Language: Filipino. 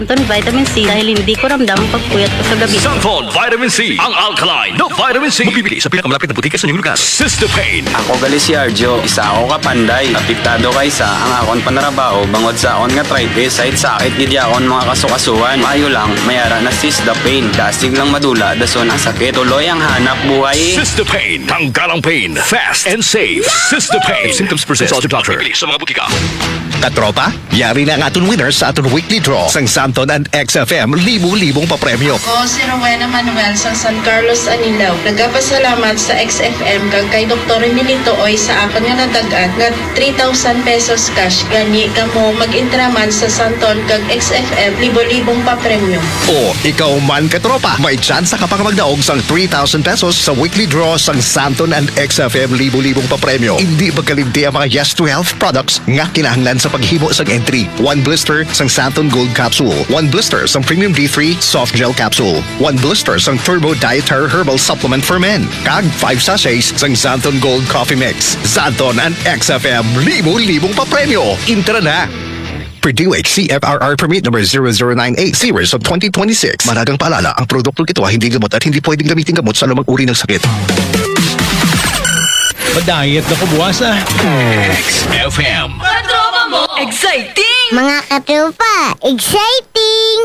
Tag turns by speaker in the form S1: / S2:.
S1: Santon Vitamin C dahil hindi ko ramdam ang pagpuyat ko sa gabi.
S2: Santon Vitamin C, ang alkaline na vitamin C. Mabibili sa pinakamalapit na butika sa inyong lugar. Sistopain.
S3: Ako gali si Arjo, isa ako kapanday. Apektado kay sa ang akon panarabaho bangod sa akon nga arthritis. Side sakit gid akon mga kasukasuan. Maayo lang, mayara na Sistopain. Dasig lang madula, dason ang sakit. Tuloy ang hanap buhay.
S2: Sistopain. Tanggal ang pain. Fast and safe. Sistopain. Symptoms persist. Consult your doctor. Mabibili sa mga butika.
S4: Katropa, yari na ang aton winners sa aton weekly draw. Sang Santon and XFM, libu-libong papremyo.
S5: Ako si Rowena Manuel sa San Carlos, Anilaw. Nagapasalamat sa XFM kag kay Dr. Emilito Oy sa akon nga nadagat nga 3,000 pesos cash. Gani kamo mag-intraman sa Santon kag XFM, libo-libong papremyo.
S4: O, ikaw man katropa, may chance ka pang magdaog sang 3,000 pesos sa weekly draw sang Santon and XFM, libu-libong papremyo. Hindi magkalimti ang mga Yes to Health products nga kinahanglan sa paghimo sang entry. 1 blister sang Santon Gold Capsule, 1 blister sang Premium D3 Soft Gel Capsule, 1 blister sang Turbo Dietary Herbal Supplement for Men, kag 5 sachets sang Santon Gold Coffee Mix. Santon and XFM, libo-libong papremyo. Intra na! Purdue CFRR Permit number 0098 series of 2026. Maragang paalala, ang produktong ito ay hindi gamot at hindi pwedeng gamitin gamot sa anumang uri ng sakit.
S6: Madayat na ko buwas
S2: XFM.
S1: Exciting!
S7: Mga katropa, exciting!